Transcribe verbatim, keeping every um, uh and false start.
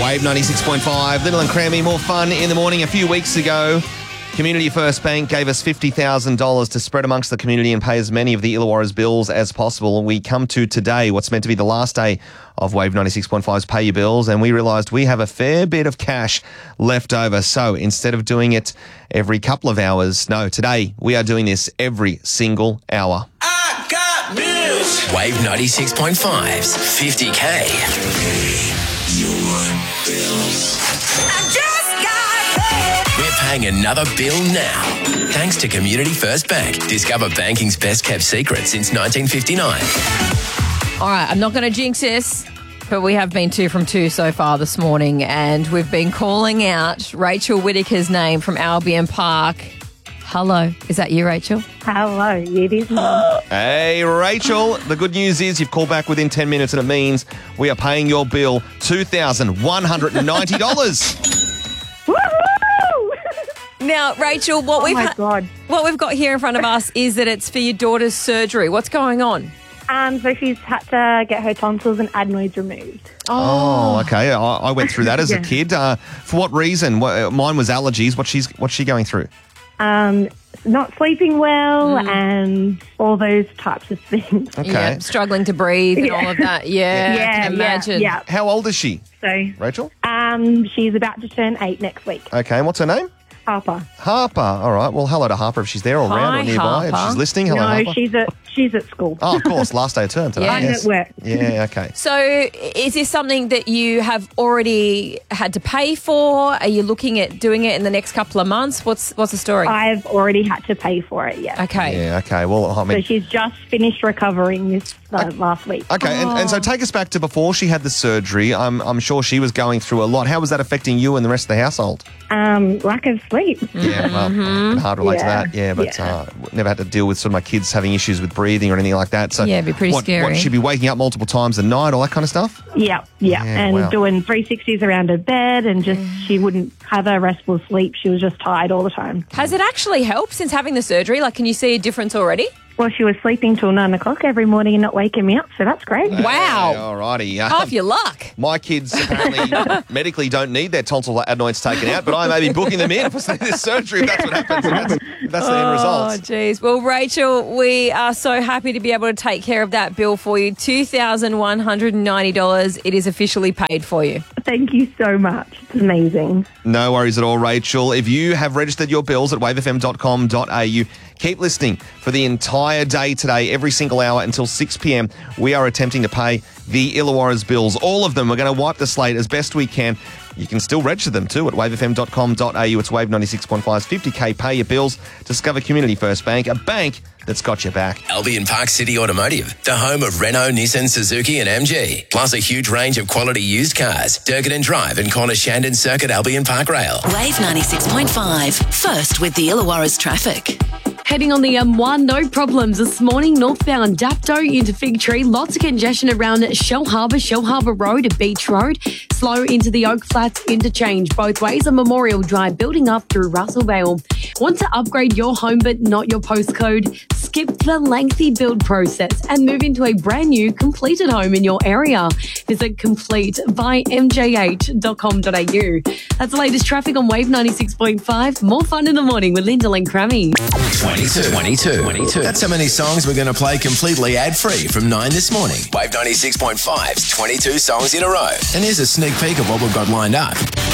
Wave ninety-six point five, Little and Crammy, more fun in the morning. A few weeks ago, Community First Bank gave us fifty thousand dollars to spread amongst the community and pay as many of the Illawarra's bills as possible. We come to today, what's meant to be the last day of Wave ninety-six point five's Pay Your Bills, and we realised we have a fair bit of cash left over. So instead of doing it every couple of hours, no, today we are doing this every single hour. I got bills. Wave ninety-six point five's fifty K. I just got paid. We're paying another bill now. Thanks to Community First Bank. Discover banking's best kept secret since nineteen fifty-nine. All right, I'm not going to jinx this, but we have been two from two so far this morning, and we've been calling out Rachel Whittaker's name from Albion Park. Hello, is that you, Rachel? Hello, it is Mum. Hey, Rachel, the good news is you've called back within ten minutes, and it means we are paying your bill two thousand one hundred ninety dollars. Woohoo! Now, Rachel, what Oh we've my ha- God. what we've got here in front of us is that it's for your daughter's surgery. What's going on? Um, so she's had to get her tonsils and adenoids removed. Oh, okay. I, I went through that as a Yeah. kid. Uh, for what reason? What, uh, mine was allergies. What she's what's she going through? Um, not sleeping well and all those types of things. Okay. Yeah, struggling to breathe and Yeah. all of that. Yeah, I yeah, can imagine. yeah, How old is she, yeah. So, Rachel? um, she's about to turn eight next week. Okay, and what's her name? Harper. Harper. All right. Well, hello to Harper if she's there or Hi, around or nearby. If Harper. she's listening, hello, no, Harper. she's at she's at school. Oh, of course. Last day of term today. Yeah. I'm Yes. at work. Yeah, okay. So is this something that you have already had to pay for? Are you looking at doing it in the next couple of months? What's what's the story? I've already had to pay for it. Yeah. okay. Yeah, okay. Well, I So mean, she's just finished recovering this uh, last week. okay. And, and so take us back to before she had the surgery. I'm, I'm sure she was going through a lot. How was that affecting you and the rest of the household? Um, lack of sleep. Yeah, well, I can hard relate Yeah. to that. Yeah, but Yeah. Uh, never had to deal with sort of my kids having issues with breathing or anything like that. So Yeah, it'd be pretty what, scary. What, she'd be waking up multiple times a night, all that kind of stuff? Yeah, yeah, Yeah, and wow. doing three sixties around her bed, and just she wouldn't have a restful sleep. She was just tired all the time. Has it actually helped since having the surgery? Like, can you see a difference already? Well, she was sleeping till nine o'clock every morning and not waking me up, so that's great. Wow. All righty. Uh, Half your luck. my kids apparently medically don't need their tonsil adenoids taken out, but I may be booking them in for this surgery if that's what happens. If that's, if that's the end Oh, result. geez. Well, Rachel, we are so happy to be able to take care of that bill for you. two thousand one hundred ninety dollars. It is officially paid for you. Thank you so much. It's amazing. No worries at all, Rachel. If you have registered your bills at wave f m dot com dot a u, keep listening for the entire day today, every single hour until six p m. We are attempting to pay the Illawarra's bills. All of them. We're going to wipe the slate as best we can. You can still register them too at wave f m dot com dot a u. It's Wave ninety-six point five's fifty K Pay Your Bills. Discover Community First Bank, a bank that's got your back. Albion Park City Automotive, the home of Renault, Nissan, Suzuki and M G. Plus a huge range of quality used cars. Durkin Drive and Corner Shandon Circuit Albion Park Rail. Wave ninety-six point five. First with the Illawarra's traffic. Heading on the M one, no problems this morning. Northbound Dapto into Fig Tree. Lots of congestion around Shell Harbour, Shell Harbour Road and Beach Road. Slow into the Oak Flats interchange both ways on Memorial Drive, building up through Russellvale. Want to upgrade your home but not your postcode? Skip the lengthy build process and move into a brand new completed home in your area. Visit complete by m j h dot com dot a u. That's the latest traffic on Wave ninety-six point five. More fun in the morning with Linda and Crammy. twenty-two. twenty-two. twenty-two. That's how many songs we're going to play completely ad-free from nine this morning. Wave ninety-six point five's twenty-two songs in a row. And here's a sneak peek of what we've got lined up.